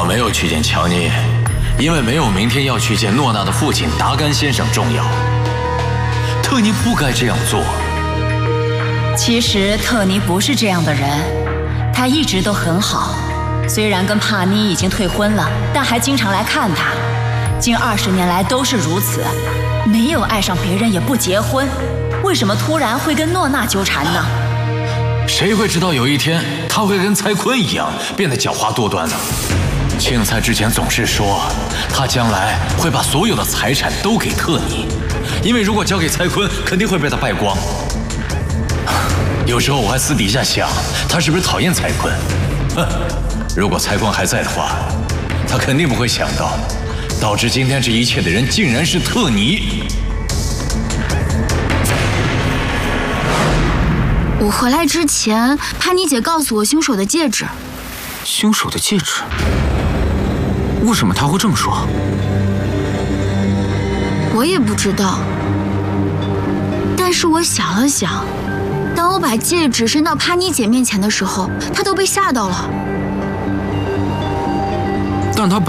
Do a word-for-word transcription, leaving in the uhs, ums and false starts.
没有去见乔尼，因为没有明天要去见诺娜的父亲达甘先生重要。特尼不该这样做。 其实特尼不是这样的人，他一直都很好。虽然跟帕妮已经退婚了，但还经常来看他。近二十年来都是如此，没有爱上别人，也不结婚，为什么突然会跟诺娜纠缠呢？ 谁会知道有一天他会跟蔡坤一样变得狡猾多端呢？庆蔡之前总是说，他将来会把所有的财产都给特尼，因为如果交给蔡坤，肯定会被他败光。有时候我还私底下想，他是不是讨厌蔡坤？哼，如果蔡坤还在的话，他肯定不会想到，导致今天这一切的人竟然是特尼。 我回来之前，帕妮姐告诉我凶手的戒指。 凶手的戒指？为什么他会这么说？ 我也不知道。但是我想了想，当我把戒指伸到帕妮姐面前的时候，她都被吓到了。 但他本